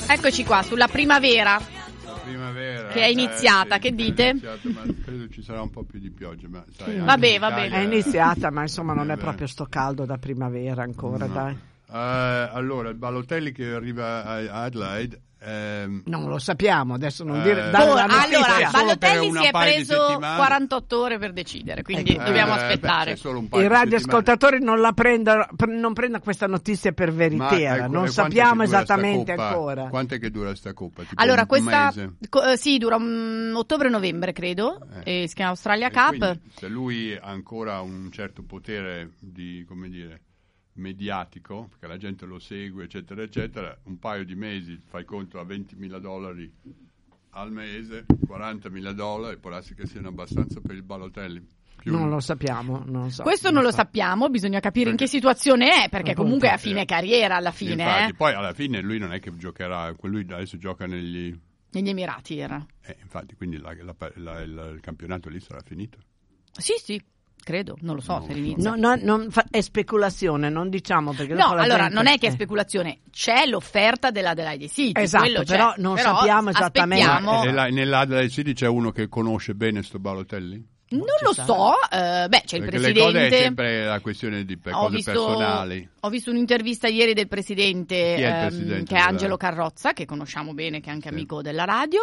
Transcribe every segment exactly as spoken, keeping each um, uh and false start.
Eccoci qua sulla primavera. Primavera, che è iniziata, eh, che sì, dite? È iniziata, ma credo ci sarà un po' più di pioggia, ma sai, Sì. anche Vabbè, in vabbè. Italia- È iniziata, ma insomma non Eh è beh. proprio sto caldo da primavera ancora, No. dai. Eh, allora, il Balotelli che arriva a Adelaide, ehm, Non lo sappiamo, adesso non Eh, dire dare Oh, la notizia. allora, solo per Balotelli una si è paio di preso settimane. quarantotto ore per decidere, quindi Ecco. dobbiamo eh, beh, aspettare. c'è solo un paio I di settimane. radioascoltatori non la prendano, non prendano questa notizia per Ma, veritiera, eh, non quant'è sappiamo che dura sta esattamente coppa? ancora. Quant'è che dura sta coppa? Tipo Allora, un questa mese? co- eh, sì, dura um, ottobre-novembre, credo, Eh. e si chiama Australia E Cup. quindi, se lui ha ancora un certo potere di, come dire, mediatico, perché la gente lo segue, eccetera, eccetera, un paio di mesi, fai conto, a ventimila dollari al mese, quarantamila dollari, può darsi che siano abbastanza per il Balotelli. Più Non lo sappiamo, non so. Questo non lo sappiamo, bisogna capire in che situazione è, perché comunque è a fine carriera alla fine, Infatti, eh. poi alla fine lui non è che giocherà, lui adesso gioca negli... Negli Emirati era. Eh, infatti, quindi la- la- la- il, il campionato lì sarà finito. Sì, sì, credo, non lo so Non se lo l'inizia. No, no, non fa- è speculazione, non diciamo perché No, dopo la allora gente- non è che è eh. speculazione, c'è l'offerta dell'Adelaide City. Esatto, quello c'è. però non sappiamo esattamente. aspettiamo. Ma nella, nell'Adelaide City c'è uno che conosce bene sto Balotelli? Non Ci lo sarà. so, eh, beh c'è il Perché presidente. le cose è sempre la questione di per ho, cose visto, personali. ho visto un'intervista ieri del presidente, Chi è il ehm, presidente che è della- Angelo Carrozza, che conosciamo bene, che è anche Sì. amico della radio,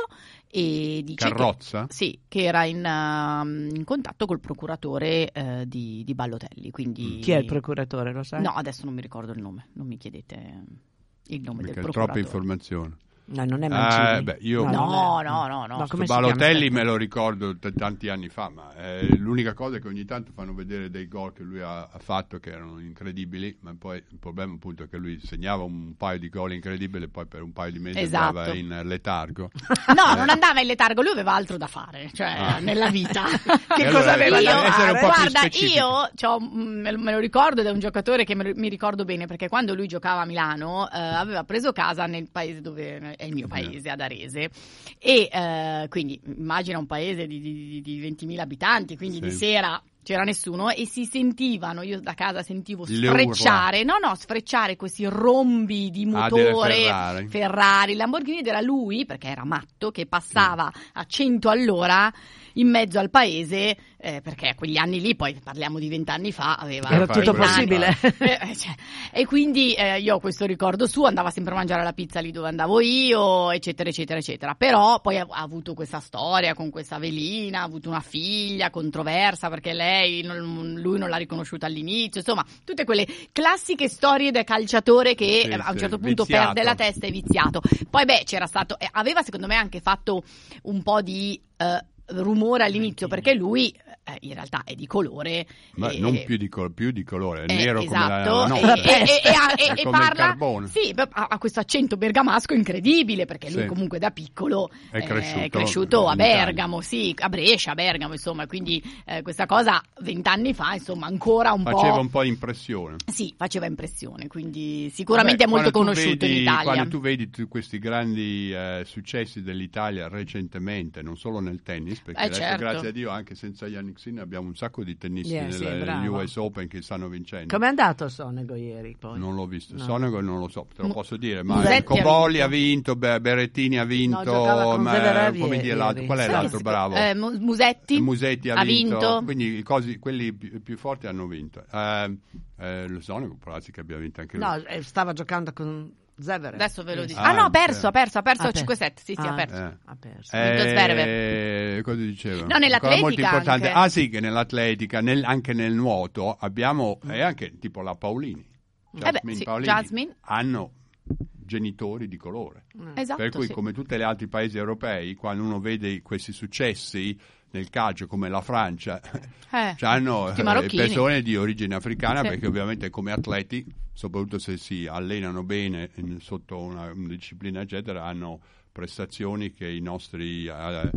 e dice Carrozza? Che, sì, che era in, um, in contatto col procuratore eh, di, di Ballotelli. Quindi... Chi è il procuratore, lo sai? No, adesso non mi ricordo il nome, non mi chiedete il nome Perché del troppe procuratore. informazioni. No, non è Mancini. Eh, beh, io- No, non è- no, no, no. come Sto si chiama? Balotelli me lo ricordo t- tanti anni fa, ma eh, l'unica cosa è che ogni tanto fanno vedere dei gol che lui ha, ha fatto che erano incredibili, ma poi il problema appunto è che lui segnava un paio di gol incredibili e poi per un paio di mesi Esatto. andava in letargo. No, non andava in letargo, lui aveva altro da fare, cioè Ah. nella vita. Che E cosa allora, aveva deve da essere un fare? po' più Guarda, specifico. io c'ho- me, lo, me lo ricordo ed è un giocatore che me lo- mi ricordo bene, perché quando lui giocava a Milano eh, aveva preso casa nel paese dove è il mio paese, ad Arese, e eh, quindi immagina un paese di, di, di ventimila abitanti, quindi Sì. di sera c'era nessuno e si sentivano, io da casa sentivo Le sfrecciare, no no, sfrecciare questi rombi di Ah, delle motore, Ferrari. Ferrari, Lamborghini, ed era lui, perché era matto, che passava a cento all'ora in mezzo al paese, eh, perché quegli anni lì, poi parliamo di vent'anni fa, aveva Era fare tutto quello che possibile. Eh, cioè, e quindi eh, io ho questo ricordo suo, andava sempre a mangiare la pizza lì dove andavo io, eccetera eccetera eccetera, però poi ha, ha avuto questa storia con questa velina, ha avuto una figlia controversa perché lei non- lui non l'ha riconosciuta all'inizio, insomma tutte quelle classiche storie da calciatore che Sì, eh, a un sì, certo punto viziato. perde la testa e viziato. Poi beh c'era stato, eh, aveva secondo me anche fatto un po' di eh, rumore all'inizio, perché lui eh, in realtà è di colore, Ma e- non più di, col- più di colore, è eh, nero esatto, come la, la e, notte. e- e- e ha- e- È e come il parla, carbone. sì, beh, ha, ha questo accento bergamasco incredibile, perché lui Sì. comunque da piccolo È eh, cresciuto è cresciuto in a Italia. Bergamo, sì, a Brescia, a Bergamo, insomma, quindi eh, questa cosa vent'anni fa, insomma, ancora un Faceva po'. un po' impressione. Sì, faceva impressione, quindi sicuramente Vabbè, è molto quando tu conosciuto vedi- in Italia. Quando tu vedi tu questi grandi eh, successi dell'Italia recentemente, non solo nel tennis, perché Eh, adesso certo. grazie a Dio anche senza Yannick Sinner abbiamo un sacco di tennisti Yeah, sì, nel bravo. U S Open che stanno vincendo. Com'è andato Sonego ieri poi? Non l'ho visto, No. Sonego non lo so, te lo Mu- posso dire, ma Musetti Cobolli ha ha vinto, Be- Berrettini ha vinto, giocava con ma Zverev come ieri. dire l'altro, qual è Sì, l'altro sì, bravo? eh, Mu- Musetti, Musetti ha, ha vinto. quindi i cosi- quelli più, più forti hanno vinto. Eh, eh, lo Sonego può darsi che abbia vinto anche lui. No, eh, stava giocando con Zverev. Adesso ve lo dico. Ah, Ah, no, ha perso, sì. ha perso, ha perso Ha a cinque sette, sì, sì, ha Ah, perso. Eh. Ha perso. vinto Zverev. Eh, cosa dicevo? No, nell'atletica Una cosa molto importante. anche. Ah sì, che nell'atletica, nel- anche nel nuoto abbiamo, e anche tipo la Paolini, Eh beh, Jasmine sì, Paolini, Jasmine. hanno genitori di colore. Esatto, Per cui, sì. come tutti gli altri paesi europei, quando uno vede questi successi nel calcio, come la Francia, Eh, cioè hanno tutti eh, marocchini. persone di origine africana, Sì. perché ovviamente come atleti, soprattutto se si allenano bene in- sotto una, una disciplina, eccetera, hanno prestazioni che i nostri eh,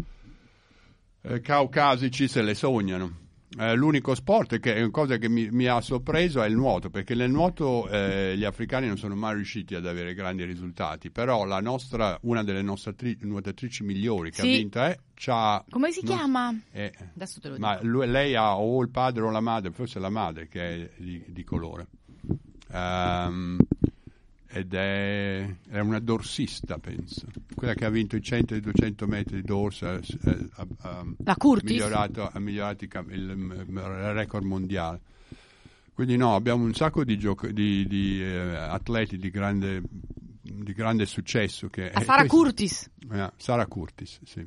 eh, caucasici se le sognano. Eh, l'unico sport che è una cosa che mi, mi ha sorpreso è il nuoto, perché nel nuoto eh, gli africani non sono mai riusciti ad avere grandi risultati, però la nostra, una delle nostre tri- nuotatrici migliori che Sì. ha vinto è c'ha, Come si non- chiama? eh, Adesso te lo dico. ma lui- lei ha o il padre o la madre, forse la madre che è di, di colore. Ehm, ed è, è una dorsista, penso, quella che ha vinto i cento e i duecento metri di dorso, ha, ha, ha la Curtis migliorato, ha migliorato il, il, il record mondiale. Quindi no, abbiamo un sacco di, gioco, di, di eh, atleti di grande, di grande successo. Che a Sara Curtis. Eh, Sara Curtis, sì.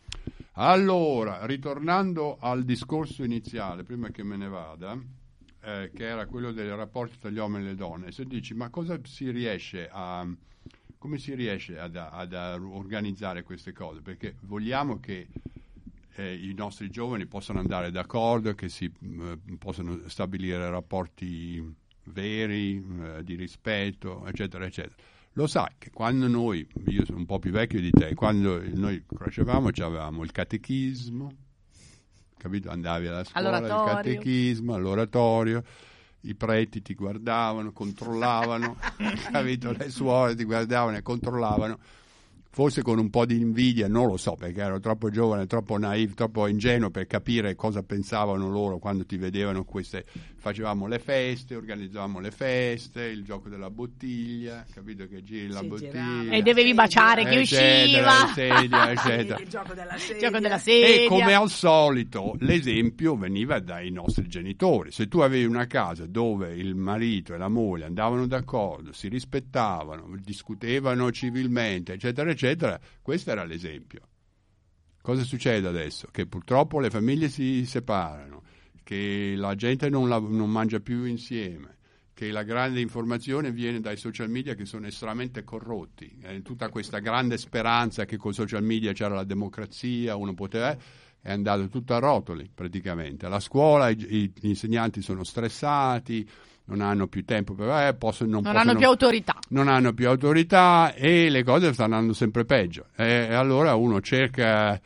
Allora, ritornando al discorso iniziale, prima che me ne vada, eh, che era quello dei rapporti tra gli uomini e le donne, se dici ma cosa si riesce a, come si riesce ad, ad organizzare queste cose? Perché vogliamo che eh, i nostri giovani possano andare d'accordo, che si eh, possano stabilire rapporti veri, eh, di rispetto, eccetera, eccetera. Lo sai che quando noi, io sono un po' più vecchio di te, quando noi crescevamo avevamo il catechismo, capito? Andavi alla scuola, all'oratorio. Il catechismo, all'oratorio, i preti ti guardavano, controllavano, capito? Le suore ti guardavano e controllavano, forse con un po' di invidia, non lo so, perché ero troppo giovane, troppo naive, troppo ingenuo per capire cosa pensavano loro quando ti vedevano queste. Facevamo le feste, organizzavamo le feste, il gioco della bottiglia, capito che giri la Si bottiglia girava. E dovevi baciare chi eccetera, usciva. Sedia, eccetera. Il gioco della sedia. Gioco della sedia. E come al solito l'esempio veniva dai nostri genitori. Se tu avevi una casa dove il marito e la moglie andavano d'accordo, si rispettavano, discutevano civilmente, eccetera, eccetera, questo era l'esempio. Cosa succede adesso? Che purtroppo le famiglie si separano, che la gente non, la, non mangia più insieme, che la grande informazione viene dai social media che sono estremamente corrotti. Eh, tutta questa grande speranza che con social media c'era la democrazia, uno poteva, è andato tutto a rotoli praticamente. Alla scuola i, i, gli insegnanti sono stressati, non hanno più tempo per eh, possono, non, non possono, hanno più autorità. Non hanno più autorità e le cose stanno andando sempre peggio. E, e allora uno cerca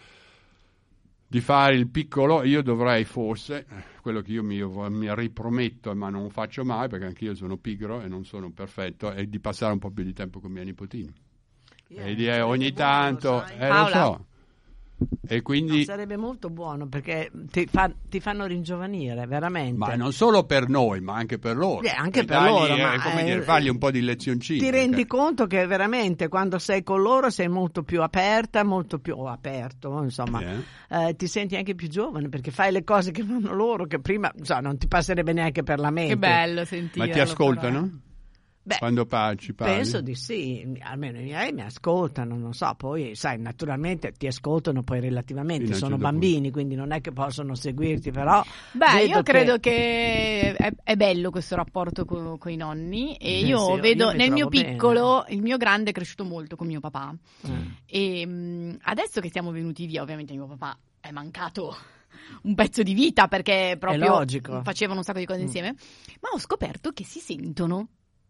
di fare il piccolo, io dovrei forse, quello che io mi, mi riprometto ma non faccio mai perché anch'io sono pigro e non sono perfetto, è di passare un po' più di tempo con i miei nipotini. Yeah, e di eh, ogni tanto, buono, eh, lo so. E quindi no, sarebbe molto buono perché ti, fa, ti fanno ringiovanire veramente. ma non solo per noi ma anche per loro, eh, anche e per dargli, loro eh, ma, come eh, dire, fargli un po' di lezioncine ti rendi perché... conto che veramente quando sei con loro sei molto più aperta, molto più oh, aperto, insomma, yeah. eh, ti senti anche più giovane perché fai le cose che fanno loro che prima so, non ti passerebbe neanche per la mente. Che bello sentire. Ma ti ascoltano? Però. Beh, quando parli, parli? Penso di sì, almeno i miei mi ascoltano, non so, poi sai, naturalmente ti ascoltano poi relativamente, Fino a un sono certo bambini, punto. quindi non è che possono seguirti, però Beh, vedo io credo che, che è, è bello questo rapporto con, con i nonni e Eh, io sì, vedo io mi nel mio trovo piccolo, il mio grande è cresciuto molto con mio papà Mm. e mh, adesso che siamo venuti via, ovviamente mio papà è mancato un pezzo di vita perché proprio logico. facevano un sacco di cose Mm. insieme, ma ho scoperto che si sentono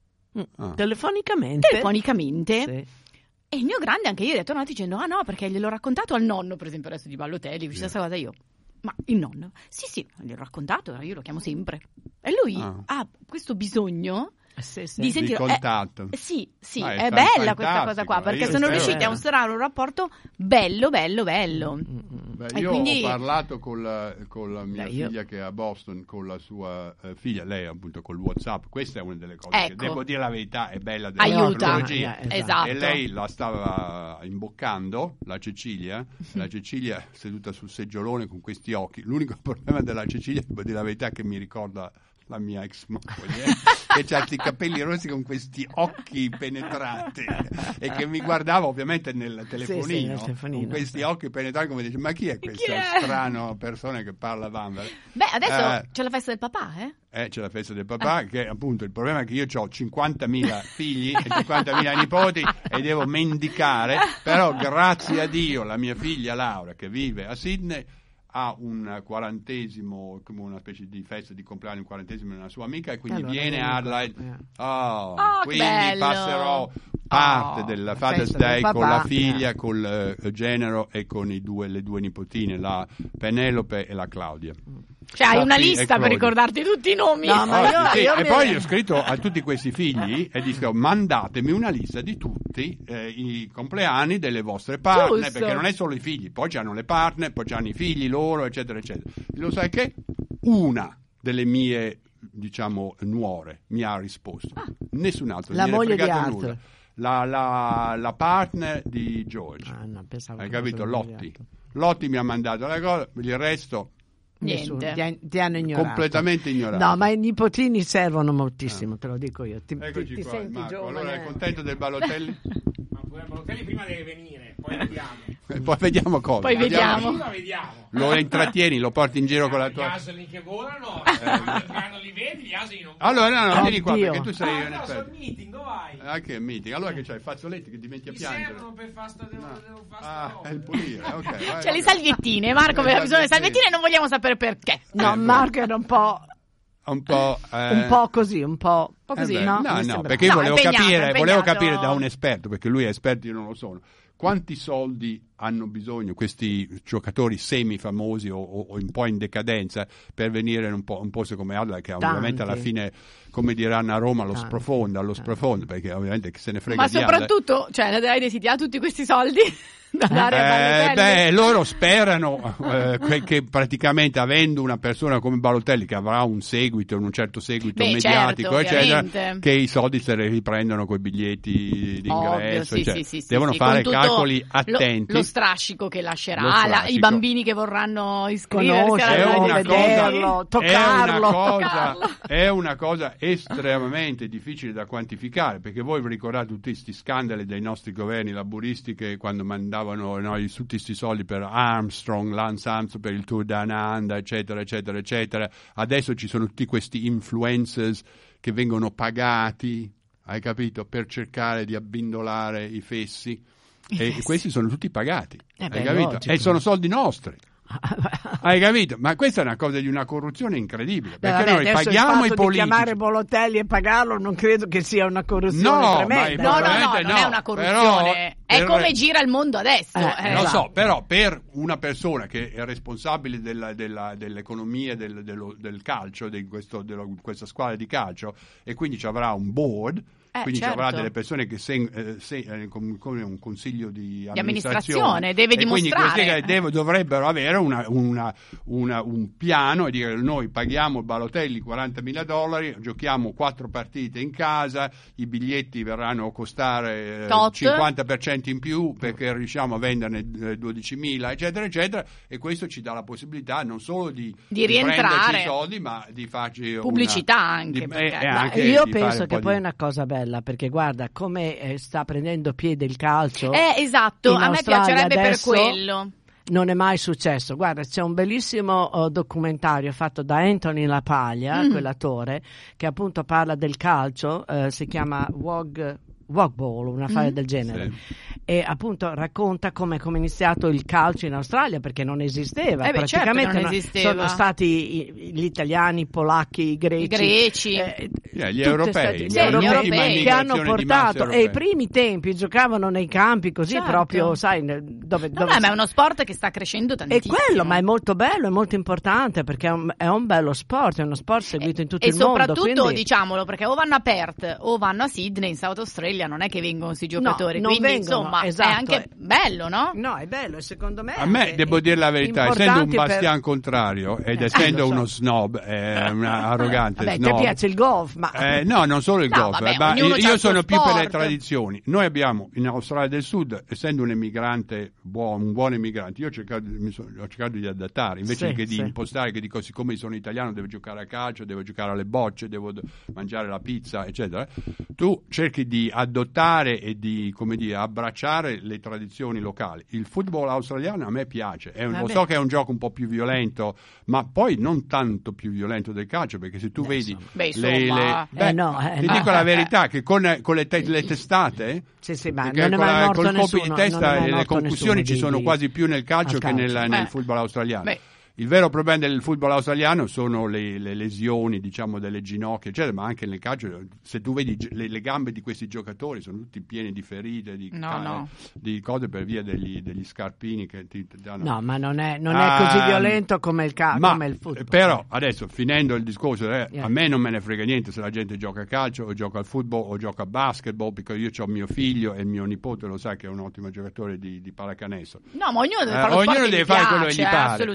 Ah. telefonicamente. telefonicamente. Sì. E il mio grande anche ieri è tornato dicendo ah no perché gliel'ho raccontato al nonno, per esempio adesso di Ballotelli, questa Yeah. cosa io ma il nonno sì sì gliel'ho raccontato, io lo chiamo sempre e lui Ah. ha questo bisogno Sì, sì. di Di sentire contatto. eh, sì sì Ah, è, è bella fantastico, questa cosa qua eh, perché io sono spero- riusciti a instaurare un rapporto bello bello bello. Beh, E io quindi- ho parlato con la, con la mia Beh, io- figlia che è a Boston, con la sua eh, figlia, lei appunto col WhatsApp. Questa è una delle cose che Ecco. devo dire la verità, è bella della Aiuta. tecnologia. Eh, esatto. E lei la stava imboccando, la Cecilia, la Cecilia seduta sul seggiolone con questi occhi. L'unico problema della Cecilia, devo dire la verità, è che mi ricorda la mia ex moglie, che ha i capelli rossi con questi occhi penetranti e che mi guardava ovviamente nel telefonino, Sì, sì, nel telefonino. con questi occhi penetranti come dice ma chi è questa Chi è? strana persona che parla vanvera? Beh adesso Eh, c'è la festa del papà eh eh, c'è la festa del papà, che appunto il problema è che io ho cinquantamila figli e cinquantamila nipoti e devo mendicare, però grazie a Dio la mia figlia Laura che vive a Sydney ha un quarantesimo, come una specie di festa di compleanno, un quarantesimo di una sua amica e quindi Allora, viene a amico, Adelaide. eh. Oh, Oh, che quindi bello. passerò parte Oh, del la Father's festa del Day con papà, la figlia, eh. col eh, genero e con i due, le due nipotine, la Penelope e la Claudia. cioè hai una Papi e lista per Claudia. ricordarti tutti i nomi No, ma Oh, io- sì, io e mi- poi gli ho scritto a tutti questi figli e dico mandatemi una lista di tutti eh, i compleanni delle vostre partner, Giusto. perché non è solo i figli, poi c'hanno le partner, poi c'hanno i figli loro, eccetera, eccetera. Lo sai che una delle mie diciamo, nuore mi ha risposto. Ah. Nessun altro. La moglie di Arthur. Arthur. La, la, la partner di George. Ah, no, hai capito? Lotti. Lotti mi ha mandato la cosa, il resto... Niente. Ti, ti hanno ignorato. Completamente ignorato. No, ma i nipotini servono moltissimo, ah. te lo dico io. Ti, Eccoci ti, ti qua, senti Marco. giovane? Allora, è contento del Balotelli? Ma pure Balotelli prima deve venire, poi vediamo. E poi vediamo cosa. Poi vediamo. Prima vediamo. Lo intrattieni, lo porti in giro con la tua... Gli asini che volano, eh, non li vedi, gli asini non Allora, no, no, vieni qua, Oddio. perché tu sei... Ah, un no, esperto. sono meeting, dove vai? Ah, che meeting? Allora che c'hai i fazzoletti che ti metti a Mi piangere? servono per fare sto, devo, No. devo fare Ah, sto è il pulire, ok. vai, C'è vai. le salviettine, Marco aveva bisogno delle salviettine e non vogliamo sapere perché. No, Eh, Marco era un po', Un po'... eh, un po' così, un po', Un po' così, eh beh, no? No, Mi no, sembra. perché io No, volevo impegnato, capire, volevo impegnato. capire da un esperto, perché lui è esperto, io non lo sono. Quanti soldi hanno bisogno questi giocatori semifamosi o, o, o un po' in decadenza per venire in un, po', un posto come Adler, che Tanti. ovviamente alla fine, come diranno a Roma, lo Tanti. sprofonda, lo Tanti. sprofonda, perché ovviamente chi se ne frega Ma di Adler. soprattutto, cioè, hai desiderato tutti questi soldi da dare a Eh, Balotelli? beh, loro sperano eh, che, che praticamente avendo una persona come Balotelli che avrà un seguito, un certo seguito Beh, mediatico, certo, eccetera, ovviamente. che i soldi se li riprendono coi biglietti d'ingresso, Ovvio, sì, eccetera. sì, sì, sì, devono sì, fare con tutto calcoli lo- attenti. Lo, strascico che lascerà, Lo la- strascico. i bambini che vorranno iscriversi Conoscere, È alla una radio. vederlo, cosa- toccarlo. È una cosa, Toccarlo. è una cosa estremamente difficile da quantificare, perché voi vi ricordate tutti questi scandali dei nostri governi laburisti che quando mandavano no, i- tutti questi soldi per Armstrong, Lance Armstrong per il Tour d'Ananda, eccetera, eccetera, eccetera. Adesso ci sono tutti questi influencers che vengono pagati, hai capito, per cercare di abbindolare i fessi. I E fessi. questi sono tutti pagati, Eh hai beh, capito? logico. E sono soldi nostri. Hai capito? Ma questa è una cosa di una corruzione incredibile, Beh, perché vabbè, noi adesso paghiamo il i fatto di politici. chiamare Balotelli e pagarlo non credo che sia una corruzione No, ma tremenda. No, no, no, Probabilmente non è no, una corruzione. però è per- come gira il mondo adesso. Eh, eh. Lo esatto. so, però per una persona che è responsabile della, della, dell'economia del, dello- del calcio, di questo, dello- questa squadra di calcio, e quindi ci avrà un board, Eh, quindi certo. ci avrà delle persone che sen- eh, se- eh, com- come un consiglio di amministrazione, amministrazione, deve e quindi dimostrare. questi che dev- dovrebbero avere una, una, una, un piano e dire noi paghiamo Balotelli quarantamila dollari, giochiamo quattro partite in casa, i biglietti verranno a costare eh, Tot. cinquanta per cento in più perché riusciamo a venderne eh, dodicimila, eccetera, eccetera, e questo ci dà la possibilità non solo di, Di rientrare. prenderci i soldi, ma di farci Pubblicità una, anche, di- perché- e- e Ma anche Io di fare penso un che po' poi è di- una cosa bella, perché guarda come eh, sta prendendo piede il calcio. Eh, esatto, in a me Australia piacerebbe adesso per quello. Non è mai successo. Guarda, c'è un bellissimo uh, documentario fatto da Anthony LaPaglia, Mm. quell'attore, che appunto parla del calcio, eh, si chiama Wog, Wogball, un affare Mm. del genere. Sì. E appunto racconta come come è iniziato il calcio in Australia, perché non esisteva. Eh beh, certo che praticamente non no- esisteva. sono stati i- gli italiani, i polacchi, i greci. I greci. eh, Yeah, gli tutte europei, state- gli gli europei europei che che hanno immigrazione di massa portato, e europea. i primi tempi giocavano nei campi così Certo. proprio, sai, ne- dove, No, dove no, ma è uno sport che sta crescendo è tantissimo. quello, ma è molto bello, è molto importante perché è un, è un bello sport, è uno sport seguito in tutto e il mondo. soprattutto quindi- diciamolo, perché o vanno a Perth o vanno a Sydney in South Australia, non è che vengono questi giocatori, non quindi vengono, insomma esatto. è anche bello, no? No, è bello, e secondo me A me, è- devo dire la verità, essendo un importanti per- bastian contrario ed Eh, essendo lo so. uno snob, eh, una arrogante Vabbè, snob, ti piace il golf, ma Eh, no, non solo il No, golf, vabbè, eh, ma ognuno io, c'ha io il suo sono più per le sport. tradizioni. Noi abbiamo in Australia del Sud, essendo un emigrante buono, un buon emigrante, io ho cercato, mi sono, ho cercato di adattare, invece Sì, che di sì. impostare che dico siccome sono italiano devo giocare a calcio, devo giocare alle bocce, devo d- mangiare la pizza, eccetera. Tu cerchi di adottare e di, come dire, abbracciare le tradizioni locali. Il football australiano a me piace, è un- lo Vabbè. so che è un gioco un po' più violento, ma poi non tanto più violento del calcio, perché se tu Beh, vedi insomma. Beh, le- insomma. le- beh, Eh, no, eh, ti no. dico la verità che con, con le, te- le testate sì, sì, ma perché non è con mai la- morto col colpi nessuno, di non è testa mai e le morto concussioni nessuno ci di- sono di- quasi più nel calcio al che nel, calcio. nel Eh. football australiano. Beh. Il vero problema del football australiano sono le, le lesioni, diciamo, delle ginocchia, eccetera, ma anche nel calcio, se tu vedi gi- le, le gambe di questi giocatori sono tutti pieni di ferite, di, No, ca- no. di cose per via degli, degli scarpini che ti, ti danno. no, ma non è, non è Ah, così violento come il, ca- ma, come il football. però adesso finendo il discorso eh, Yeah. a me non me ne frega niente se la gente gioca a calcio o gioca al football o gioca a basketball, perché io ho mio figlio e il mio nipote lo sa che è un ottimo giocatore di, di pallacanestro. No, ma ognuno deve Eh, fare lo sport ognuno che deve gli fare piace, quello che gli pare. assolutamente. La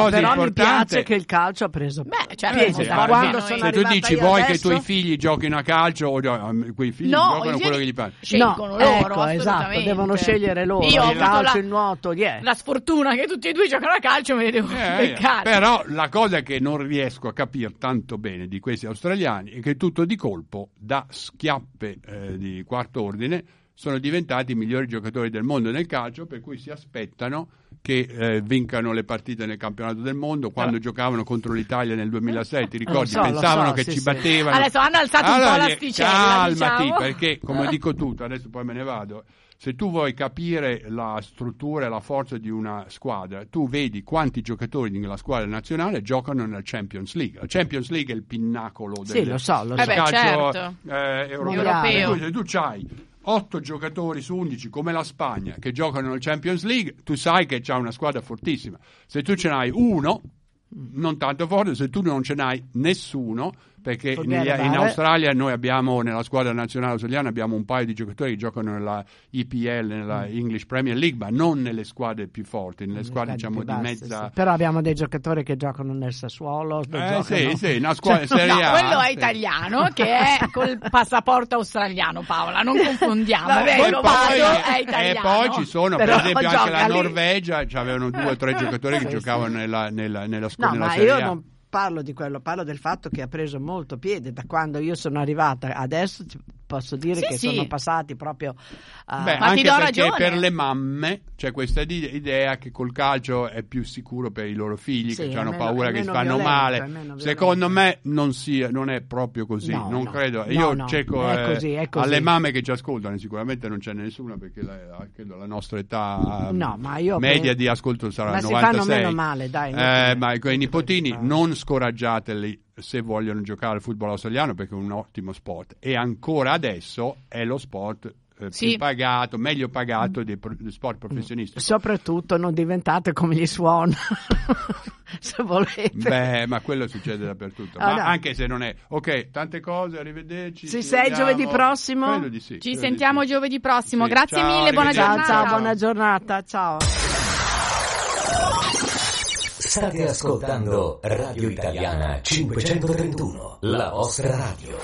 cosa però importante... mi piace che il calcio ha preso Beh, certo, piede sì, da alla quando fine, sono se tu arrivata dici io vuoi adesso... che i tuoi figli giochino a calcio, o no, quei figli No, giocano i quello figli che gli pare. scelgono No, loro, ecco, esatto, assolutamente. devono scegliere loro. Io ho Il avuto calcio, la, il nuoto, yeah. la sfortuna che tutti e due giocano a calcio, me ne devo Eh, beccare. però la cosa che non riesco a capire tanto bene di questi australiani è che tutto di colpo, da schiappe eh, di quarto ordine, sono diventati i migliori giocatori del mondo nel calcio, per cui si aspettano che eh, vincano le partite nel campionato del mondo. Quando Però... giocavano contro l'Italia nel duemilasei, ti ricordi? so, lo Pensavano so, che sì, ci sì. battevano. Adesso hanno alzato un Allora, po' gli- l'asticella, calmati, diciamo. perché come dico tutto, adesso poi me ne vado. Se tu vuoi capire la struttura e la forza di una squadra, tu vedi quanti giocatori della squadra nazionale giocano nella Champions League. La Champions League è il pinnacolo del, Sì, lo so, lo del so. Eh beh, calcio certo. eh, europeo. Europeo. Se tu, se tu c'hai otto giocatori su undici come la Spagna che giocano nella Champions League, tu sai che c'ha una squadra fortissima. Se tu ce n'hai uno, non tanto forte, se tu non ce n'hai nessuno, perché Può negli- bene, in vale. Australia noi abbiamo, nella squadra nazionale australiana abbiamo un paio di giocatori che giocano nella E P L, nella English Premier League, ma non nelle squadre più forti, nelle squadre diciamo di Basse, mezza... sì. Però abbiamo dei giocatori che giocano nel Sassuolo. Eh giocano... sì, sì, una squadra Cioè, Serie No, A. quello è sì. italiano, che è col passaporto australiano, Paola, non confondiamo. Vabbè, E Quello poi, vado è e italiano. poi ci sono, Però per esempio, anche gioca la lì. Norvegia, avevano due o tre giocatori che Sì, giocavano sì. nella, nella, nella, scu- No, nella ma Serie io A. non parlo di quello, parlo del fatto che ha preso molto piede da quando io sono arrivata. Adesso ti posso dire Sì, che sì. sono passati proprio a... Beh, Ma ti anche do perché ragione. per le mamme c'è questa di- idea che col calcio è più sicuro per i loro figli, Sì, che è hanno meno- paura è che si meno fanno violento, male. è meno violento. Secondo me non, sia, non è proprio così, No, non no. credo. No, Io no, cerco è eh, così, è così. alle mamme che ci ascoltano, sicuramente non c'è nessuna, perché la, credo la nostra età No, ma io media penso- di ascolto sarà Ma si novantasei. fanno meno male, dai, Eh, inutile. ma con i nipotini Sì. non scoraggiateli se vogliono giocare al football australiano, perché è un ottimo sport, e ancora adesso è lo sport eh, Sì. più pagato, meglio pagato dei, pro- dei sport professionistici. Soprattutto non diventate come gli Swan, se volete. Beh, ma quello succede dappertutto. Ah, Ma no. anche se non è ok, tante cose, arrivederci. Ci ci sei vediamo. giovedì prossimo? Credo di sì, Ci credo sentiamo di sì. giovedì prossimo. Sì, Grazie ciao, mille, buona arrivederci. Ciao, giornata. ciao, buona giornata, ciao. State ascoltando Radio Italiana cinquecentotrentuno, la vostra radio.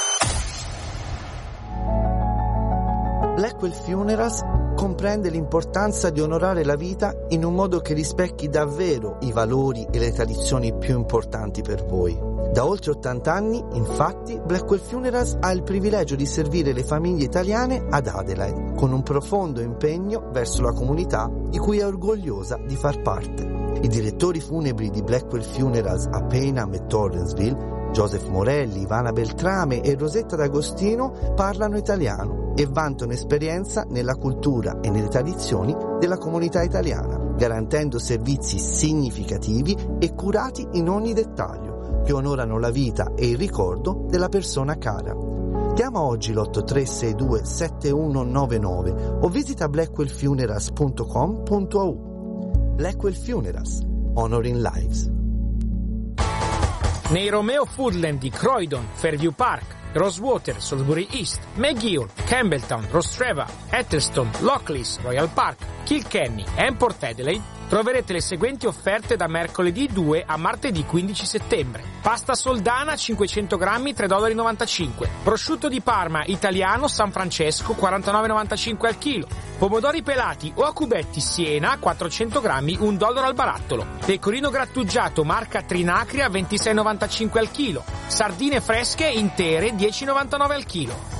Blackwell Funerals comprende l'importanza di onorare la vita in un modo che rispecchi davvero i valori e le tradizioni più importanti per voi. Da oltre ottanta anni, infatti, Blackwell Funerals ha il privilegio di servire le famiglie italiane ad Adelaide, con un profondo impegno verso la comunità di cui è orgogliosa di far parte. I direttori funebri di Blackwell Funerals a Payneham e Torrensville, Joseph Morelli, Ivana Beltrame e Rosetta D'Agostino, parlano italiano e vantano esperienza nella cultura e nelle tradizioni della comunità italiana, garantendo servizi significativi e curati in ogni dettaglio, che onorano la vita e il ricordo della persona cara. Chiama oggi l'otto tre sei due sette uno nove nove o visita blackwell funerals punto com punto a u. Blackwell Funerals, Honoring Lives. Nei Romeo Foodland di Croydon, Fairview Park, Rosewater, Salisbury East, McGill, Campbelltown, Rostreva, Ethelstone, Lockleys, Royal Park, Kilkenny e Port Adelaide troverete le seguenti offerte da mercoledì due a martedì quindici settembre. Pasta soldana cinquecento grammi tre virgola novantacinque dollari. Prosciutto di Parma italiano San Francesco quarantanove virgola novantacinque al chilo. Pomodori pelati o a cubetti Siena quattrocento grammi un dollaro al barattolo. Pecorino grattugiato marca Trinacria ventisei virgola novantacinque al chilo. Sardine fresche intere dieci virgola novantanove al chilo.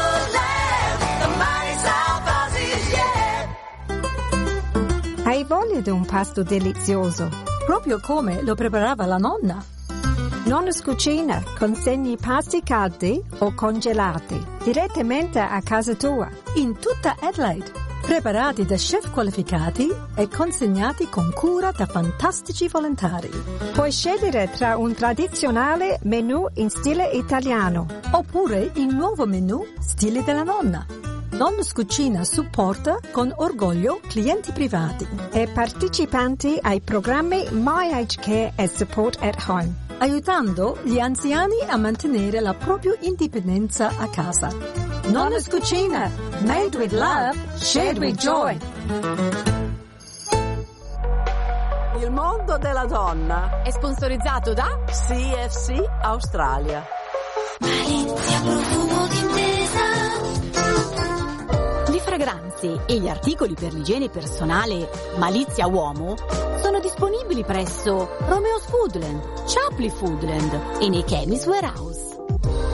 Hai voglia di un pasto delizioso, proprio come lo preparava la nonna? Nonna's Cucina consegni pasti caldi o congelati direttamente a casa tua, in tutta Adelaide, preparati da chef qualificati e consegnati con cura da fantastici volontari. Puoi scegliere tra un tradizionale menù in stile italiano Oppure il nuovo menù stile della nonna. Nonna's Cucina supporta con orgoglio clienti privati, e partecipanti ai programmi My Aged Care e Support at Home, aiutando gli anziani a mantenere la propria indipendenza a casa. Nonna's Cucina, made with love, shared with joy. Il mondo della donna è sponsorizzato da C F C Australia. Malizia profumo d'intesa. Le fragranze e gli articoli per l'igiene personale Malizia Uomo sono disponibili presso Romeo's Foodland, Chapley Foodland e nei Chemist Warehouse.